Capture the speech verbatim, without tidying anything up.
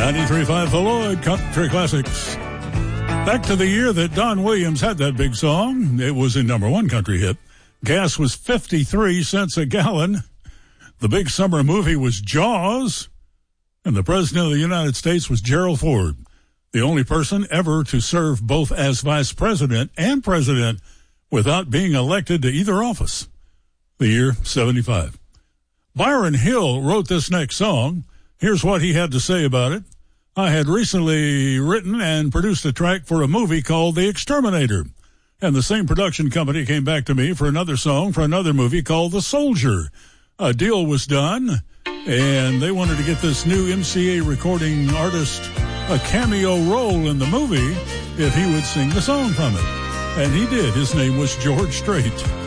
ninety-three point five The Lloyd Country Classics. Back to the year that Don Williams had that big song. It was a number one country hit. Gas was fifty-three cents a gallon. The big summer movie was Jaws. And the President of the United States was Gerald Ford, the only person ever to serve both as Vice President and President without being elected to either office. The year seventy-five. Byron Hill wrote this next song. Here's what he had to say about it. I had recently written and produced a track for a movie called The Exterminator. And the same production company came back to me for another song for another movie called The Soldier. A deal was done, and they wanted to get this new M C A recording artist a cameo role in the movie if he would sing the song from it. And he did. His name was George Strait.